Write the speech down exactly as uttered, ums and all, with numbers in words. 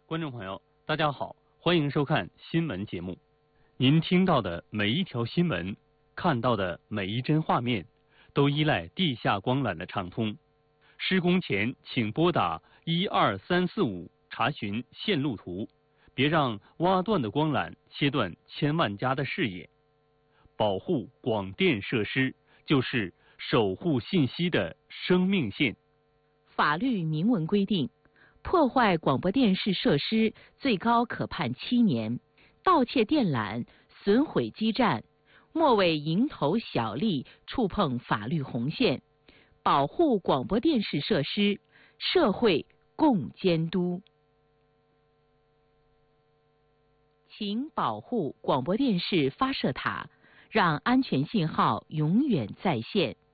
观众朋友，大家好，欢迎收看新闻节目。您听到的每一条新闻，看到的每一帧画面，都依赖地下光缆的畅通。施工前，请拨打一二三四五查询线路图，别让挖断的光缆切断千万家的视野。保护广电设施，就是守护信息的生命线。 法律明文规定，破坏广播电视设施最高可判七年，盗窃电缆、损毁基站，莫为蝇头小利触碰法律红线。保护广播电视设施，社会共监督。请保护广播电视发射塔，让安全信号永远在线。